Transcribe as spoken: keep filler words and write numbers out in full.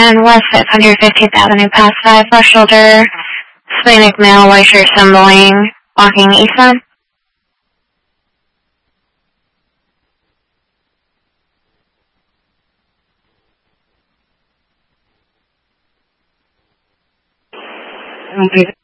ten West five hundred fiftieth Avenue, past five, left shoulder, Hispanic male, white shirt, stumbling, walking eastbound. Okay.